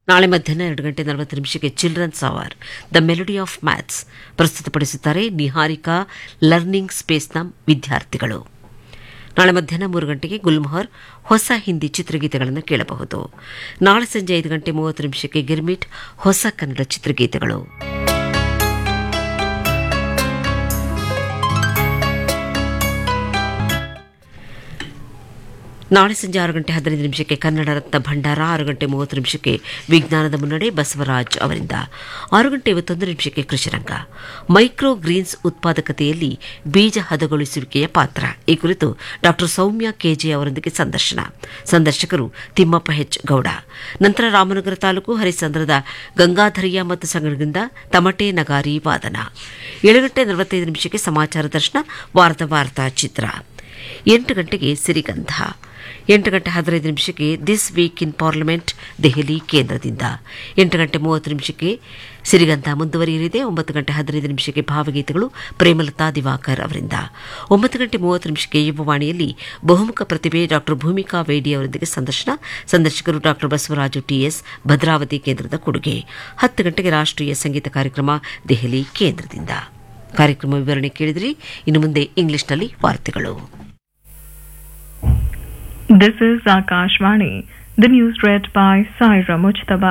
ನಾಳೆ ಮಧ್ಯಾಹ್ನ 2:40 children's hour the melody of maths ಪ್ರಸ್ತುತಪಡಿಸುತ್ತಾರೆ Niharika learning ಸ್ಪೇಸ್ನ ವಿದ್ಯಾರ್ಥಿಗಳು. ನಾಳೆ ಮಧ್ಯಾಹ್ನ 3 ಗುಲ್ಮೋಹರ್ ಹೊಸ ಹಿಂದಿ ಚಿತ್ರಗೀತೆಗಳನ್ನು ಕೇಳಬಹುದು. ನಾಳೆ ಸಂಜೆ 5:30 ಗಿರ್ಮಿಟ್ ಹೊಸ ಕನ್ನಡ ಚಿತ್ರಗೀತೆಗಳು. ನಾಳೆ ಸಂಜೆ 6:15 ಕನ್ನಡ ರತ್ನ ಭಂಡಾರ, 6:30 ವಿಜ್ಞಾನದ ಮುನ್ನಡೆ ಬಸವರಾಜ್ ಅವರಿಂದ, 6:51 ಕೃಷಿರಂಗ, ಮೈಕ್ರೋ ಗ್ರೀನ್ಸ್ ಉತ್ಪಾದಕತೆಯಲ್ಲಿ ಬೀಜ ಹದಗೊಳಿಸುವಿಕೆಯ ಪಾತ್ರ ಈ ಕುರಿತು ಡಾ ಸೌಮ್ಯ ಕೆಜೆ ಅವರೊಂದಿಗೆ ಸಂದರ್ಶಕರು ತಿಮ್ಮಪ್ಪ ಎಚ್ ಗೌಡ. ನಂತರ ರಾಮನಗರ ತಾಲೂಕು ಹರಿಸಂದ್ರದ ಗಂಗಾಧರಯ್ಯ ಮತ್ತು ಸಂಘದಿಂದ ತಮಟೆ ನಗಾರಿ ವಾದನ. 7:45 ಸಮಾಚಾರ ದರ್ಶನ, ವಾರದ ವಾರ್ತಾ ಚಿತ್ರ. 8 Sirigandha, 8:15 this week in parliament Delhi ಕೇಂದ್ರದಿಂದ. 8:30 ಸಿರಿಗಂಧ ಮುಂದುವರಿಯಲಿದೆ. 9:15 ಭಾವಗೀತೆಗಳು ಪ್ರೇಮಲತಾ ದಿವಾಕರ್ ಅವರಿಂದ. 9:30 ಯುವವಾಣಿಯಲ್ಲಿ ಬಹುಮುಖ ಪ್ರತಿಭೆ ಡಾ ಭೂಮಿಕಾ ವೇಡಿ ಅವರೊಂದಿಗೆ ಸಂದರ್ಶಕರು ಡಾ ಬಸವರಾಜು ಟಿಎಸ್, ಭದ್ರಾವತಿ ಕೇಂದ್ರದ ಕೊಡುಗೆ. 10 ರಾಷ್ಟ್ರೀಯ ಸಂಗೀತ ಕಾರ್ಯಕ್ರಮ ದೆಹಲಿ ಕೇಂದ್ರದಿಂದ. ಕಾರ್ಯಕ್ರಮ ವಿವರಣೆ ಕೇಳಿದ್ರಿ. ಇನ್ನು ಮುಂದೆ ಇಂಗ್ಲಿಷ್ನಲ್ಲಿ ವಾರ್ತೆಗಳು. This is Akashvani. The news read by Saira Mujtaba.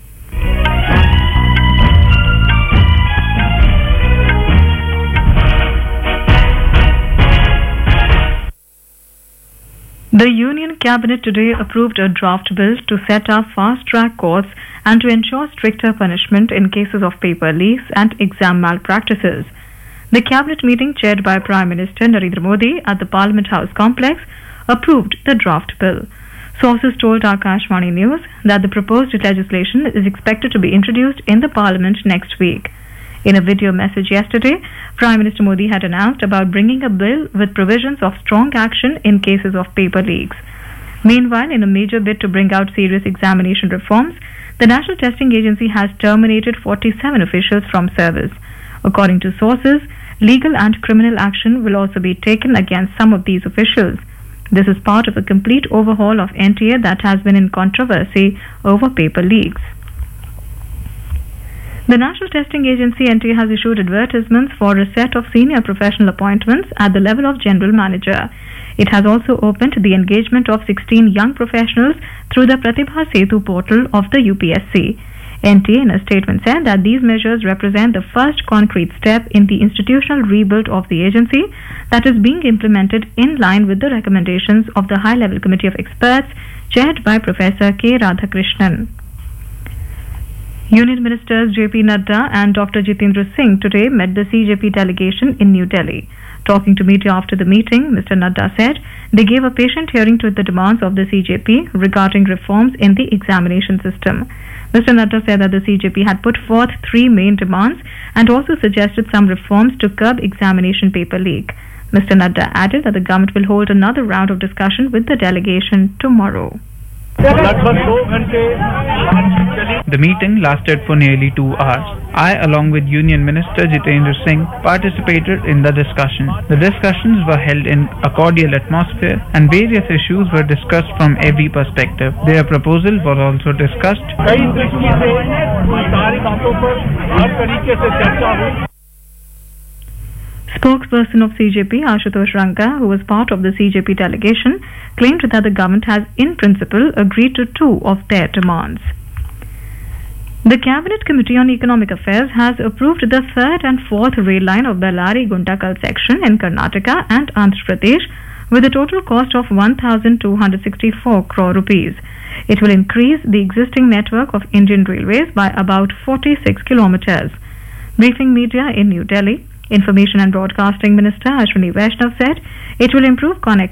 The Union Cabinet today approved a draft bill to set up fast-track courts and to ensure stricter punishment in cases of paper leaks and exam malpractices. The Cabinet meeting chaired by Prime Minister Narendra Modi at the Parliament House complex approved the draft bill. Sources told Akashvani News that the proposed legislation is expected to be introduced in the Parliament next week. In a video message yesterday, Prime Minister Modi had announced about bringing a bill with provisions of strong action in cases of paper leaks. Meanwhile, in a major bid to bring out serious examination reforms, the National Testing Agency has terminated 47 officials from service. According to sources, legal and criminal action will also be taken against some of these officials. This is part of a complete overhaul of NTA that has been in controversy over paper leaks. The National Testing Agency NTA has issued advertisements for a set of senior professional appointments at the level of General Manager. It has also opened the engagement of 16 young professionals through the Pratibha Setu portal of the UPSC. NTA in a statement said that these measures represent the first concrete step in the institutional rebuild of the agency that is being implemented in line with the recommendations of the High-Level Committee of Experts chaired by Professor K. Radhakrishnan. Union Ministers J.P. Nadda and Dr. Jitendra Singh today met the CJP delegation in New Delhi. Talking to media after the meeting, Mr. Nadda said they gave a patient hearing to the demands of the CJP regarding reforms in the examination system. Mr. Nadda said that the CJP had put forth 3 main demands and also suggested some reforms to curb examination paper leak. Mr. Nadda added that the government will hold another round of discussion with the delegation tomorrow. The meeting lasted for nearly 2 hours. I, along with Union Minister Jitendra Singh, participated in the discussion. The discussions were held in a cordial atmosphere and various issues were discussed from every perspective. Their proposal was also discussed. Spokesperson of CJP, Ashutosh Ranga, who was part of the CJP delegation, claimed that the government has in principle agreed to 2 of their demands. The Cabinet Committee on Economic Affairs has approved the 3rd and 4th rail line of Bellary-Guntakal section in Karnataka and Andhra Pradesh with a total cost of 1,264 crore rupees. It will increase the existing network of Indian Railways by about 46 kilometers. Briefing media in New Delhi, Information and Broadcasting Minister Ashwini Vaishnav said it will improve connectivity